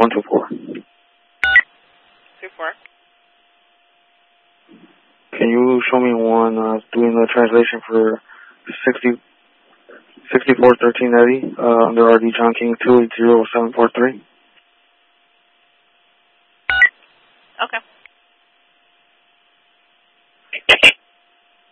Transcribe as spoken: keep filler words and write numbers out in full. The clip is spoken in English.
one two four. Two four. Can you show me one uh, doing the translation for sixty sixty-four thirteen Eddie uh, under R D John King two eight zero seven four three? Okay.